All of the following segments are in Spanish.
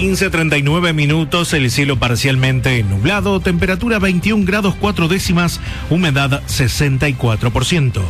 15:39, el cielo parcialmente nublado, temperatura 21 grados 4 décimas, humedad 64%.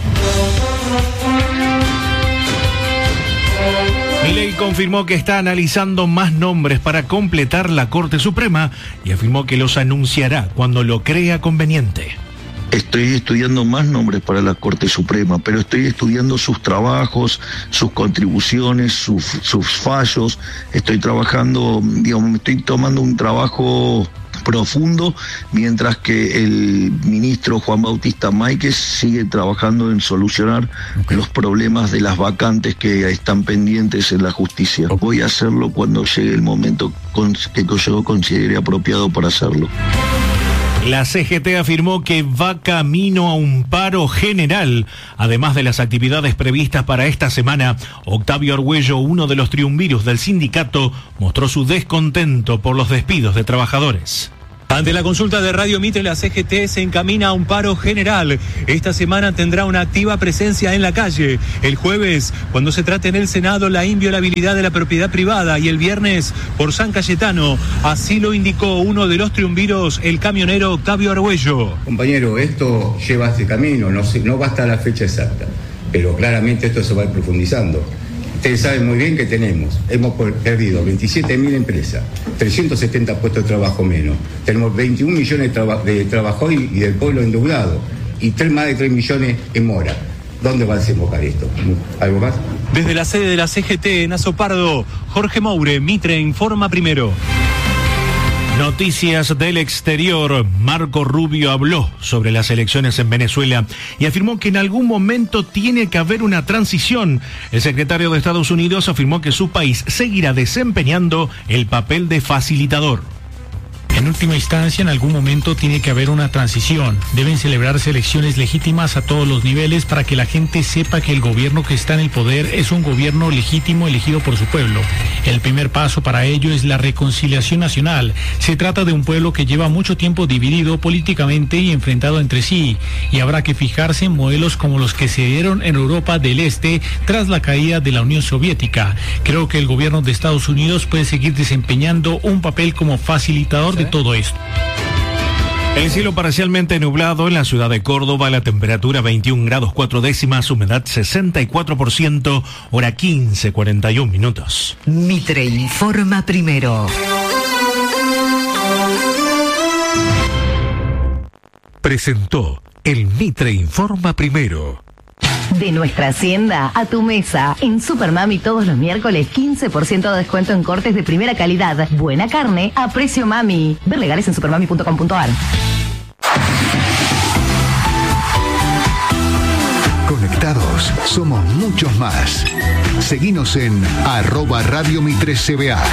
Milei confirmó que está analizando más nombres para completar la Corte Suprema y afirmó que los anunciará cuando lo crea conveniente. Estoy estudiando más nombres para la Corte Suprema, pero estoy estudiando sus trabajos, sus contribuciones, sus fallos. Estoy trabajando, digamos, estoy tomando un trabajo profundo, mientras que el ministro Juan Bautista Máiquez sigue trabajando en solucionar los problemas de las vacantes que están pendientes en la justicia. Voy a hacerlo cuando llegue el momento que yo considere apropiado para hacerlo. La CGT afirmó que va camino a un paro general. Además de las actividades previstas para esta semana, Octavio Argüello, uno de los triunviros del sindicato, mostró su descontento por los despidos de trabajadores. Ante la consulta de Radio Mitre, la CGT se encamina a un paro general. Esta semana tendrá una activa presencia en la calle. El jueves, cuando se trate en el Senado la inviolabilidad de la propiedad privada, y el viernes por San Cayetano. Así lo indicó uno de los triunviros, el camionero Octavio Argüello. Compañero, esto lleva este camino, no basta la fecha exacta, pero claramente esto se va a ir profundizando. Ustedes saben muy bien que hemos perdido 27.000 empresas, 370 puestos de trabajo menos, tenemos 21 millones de trabajadores y del pueblo endeudado, y más de 3 millones en mora. ¿Dónde va a desembocar esto? ¿Algo más? Desde la sede de la CGT en Azopardo, Jorge Moure, Mitre Informa Primero. Noticias del exterior. Marco Rubio habló sobre las elecciones en Venezuela y afirmó que en algún momento tiene que haber una transición. El secretario de Estados Unidos afirmó que su país seguirá desempeñando el papel de facilitador. En última instancia, en algún momento tiene que haber una transición. Deben celebrarse elecciones legítimas a todos los niveles para que la gente sepa que el gobierno que está en el poder es un gobierno legítimo elegido por su pueblo. El primer paso para ello es la reconciliación nacional. Se trata de un pueblo que lleva mucho tiempo dividido políticamente y enfrentado entre sí, y habrá que fijarse en modelos como los que se dieron en Europa del Este tras la caída de la Unión Soviética. Creo que el gobierno de Estados Unidos puede seguir desempeñando un papel como facilitador de todo esto. El cielo parcialmente nublado en la ciudad de Córdoba, la temperatura 21 grados 4 décimas, humedad 64%, hora 15:41. Mitre Informa Primero. Presentó el Mitre Informa Primero. De nuestra hacienda a tu mesa. En Supermami todos los miércoles 15% de descuento en cortes de primera calidad. Buena carne a precio mami. Ver legales en supermami.com.ar. Conectados somos muchos más. Seguinos en @Radio Mitre CBA.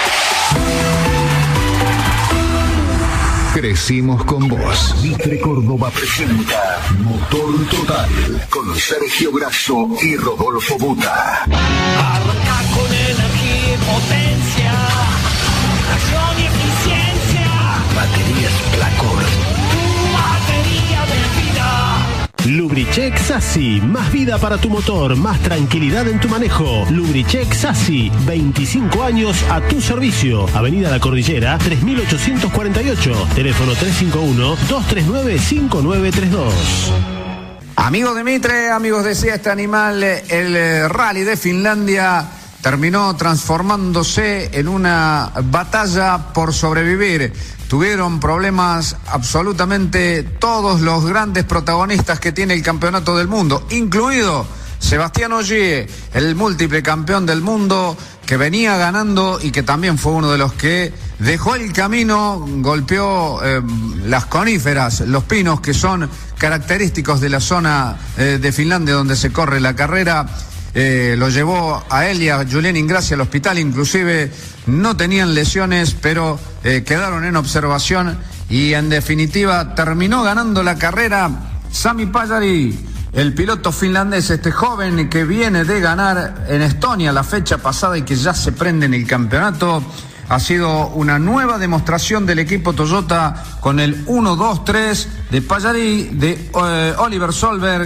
Crecimos con vos. Mitre Córdoba presenta Motor Total con Sergio Grasso y Rodolfo Buta. Arranca con energía y potencia, tracción y eficiencia. Baterías Placor. Batería de vida. Lubricheck Sassi, más vida para tu motor, más tranquilidad en tu manejo. Lubricheck Sassi, 25 años a tu servicio. Avenida La Cordillera, 3848. Teléfono 351-239-5932. Amigos de Mitre, amigos de Siesta Animal, el Rally de Finlandia terminó transformándose en una batalla por sobrevivir. Tuvieron problemas absolutamente todos los grandes protagonistas que tiene el campeonato del mundo, incluido Sebastián Ogier, el múltiple campeón del mundo, que venía ganando y que también fue uno de los que dejó el camino, golpeó las coníferas, los pinos que son característicos de la zona de Finlandia donde se corre la carrera. Lo llevó a él y a Julián Ingrassia al hospital, inclusive no tenían lesiones, pero quedaron en observación y en definitiva terminó ganando la carrera Sami Pajari, el piloto finlandés, este joven que viene de ganar en Estonia la fecha pasada y que ya se prende en el campeonato. Ha sido una nueva demostración del equipo Toyota con el 1-2-3 de Pajari, de Oliver Solberg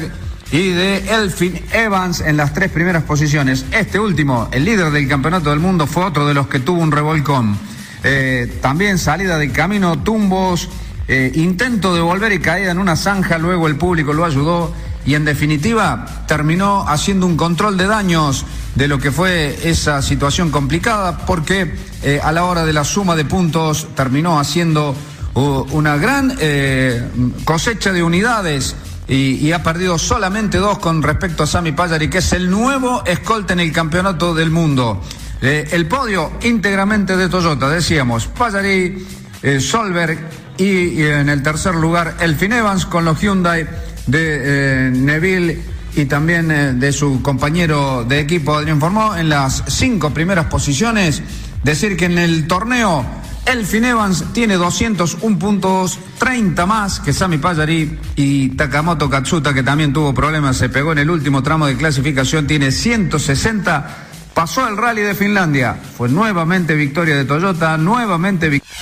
y de Elfyn Evans en las 3 primeras posiciones. Este último, el líder del campeonato del mundo, fue otro de los que tuvo un revolcón. También salida de camino, tumbos, intento de volver y caída en una zanja, luego el público lo ayudó y en definitiva terminó haciendo un control de daños de lo que fue esa situación complicada, porque a la hora de la suma de puntos terminó haciendo una gran cosecha de unidades y ha perdido solamente 2 con respecto a Sami Pallarí, que es el nuevo escolta en el campeonato del mundo. El podio íntegramente de Toyota, decíamos, Pallarí, Solberg y en el tercer lugar Elfyn Evans, con los Hyundai de Neville y también de su compañero de equipo Adrián Formó en las 5 primeras posiciones. Decir que en el torneo Elfyn Evans tiene 201 puntos, 30 más que Sami Pallarí, y Takamoto Katsuta, que también tuvo problemas, se pegó en el último tramo de clasificación, tiene 160. Pasó el Rally de Finlandia, fue nuevamente victoria de Toyota, nuevamente victoria.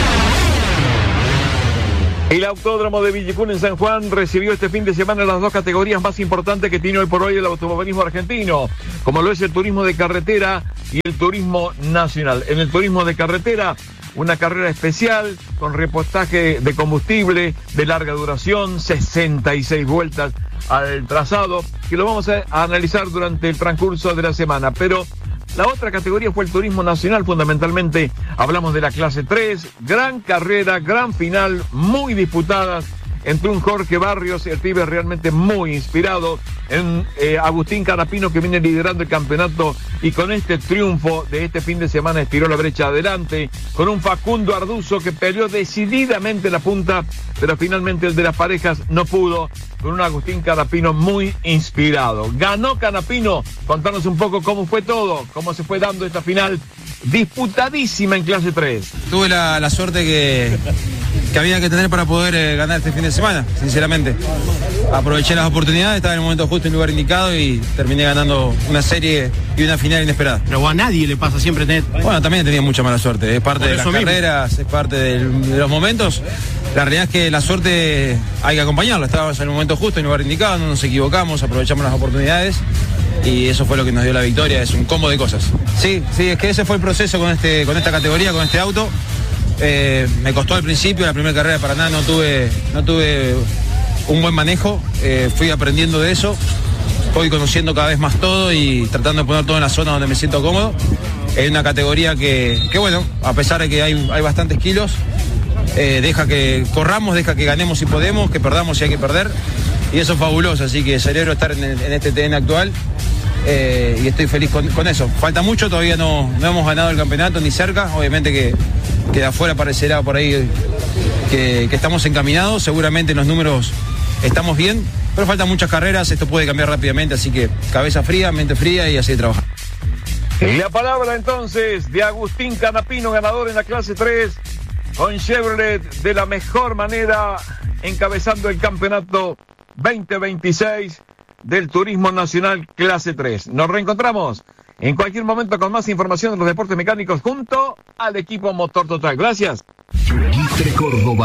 El Autódromo de Villicún en San Juan recibió este fin de semana las 2 categorías más importantes que tiene hoy por hoy el automovilismo argentino, como lo es el turismo de carretera y el turismo nacional. En el turismo de carretera, una carrera especial con repostaje de combustible de larga duración, 66 vueltas al trazado, que lo vamos a analizar durante el transcurso de la semana. Pero la otra categoría fue el turismo nacional, fundamentalmente hablamos de la clase 3, gran carrera, gran final, muy disputadas, entre un Jorge Barrios, el pibe realmente muy inspirado, en Agustín Canapino, que viene liderando el campeonato y con este triunfo de este fin de semana estiró la brecha adelante, con un Facundo Arduzo que peleó decididamente la punta, pero finalmente el de las parejas no pudo, con un Agustín Canapino muy inspirado. Ganó Canapino. Contanos un poco cómo fue todo, cómo se fue dando esta final disputadísima en clase 3. Tuve la suerte que había que tener para poder ganar este fin de semana, sinceramente. Aproveché las oportunidades, estaba en el momento justo en el lugar indicado y terminé ganando una serie y una final inesperada. Pero a nadie le pasa siempre tener... Bueno, también he tenido mucha mala suerte, es parte de las carreras, es parte de los momentos. La realidad es que la suerte hay que acompañarla, estábamos en el momento justo, en el lugar indicado, no nos equivocamos, aprovechamos las oportunidades y eso fue lo que nos dio la victoria, es un combo de cosas. Sí, es que ese fue el proceso con esta categoría, con este auto. Me costó al principio, la primera carrera de Paraná no tuve un buen manejo, fui aprendiendo de eso, voy conociendo cada vez más todo y tratando de poner todo en la zona donde me siento cómodo. Es una categoría que bueno, a pesar de que hay bastantes kilos, deja que corramos, deja que ganemos si podemos, que perdamos si hay que perder, y eso es fabuloso, así que celebro estar en este TN actual. Y estoy feliz con eso. Falta mucho, todavía no hemos ganado el campeonato ni cerca, obviamente que de afuera parecerá por ahí que estamos encaminados, seguramente en los números estamos bien, pero faltan muchas carreras, esto puede cambiar rápidamente, así que cabeza fría, mente fría y así trabajar. La palabra entonces de Agustín Canapino, ganador en la clase 3, con Chevrolet de la mejor manera, encabezando el campeonato 2026 del Turismo Nacional Clase 3. Nos reencontramos en cualquier momento con más información de los deportes mecánicos junto al equipo Motor Total. Gracias. Mitre Córdoba.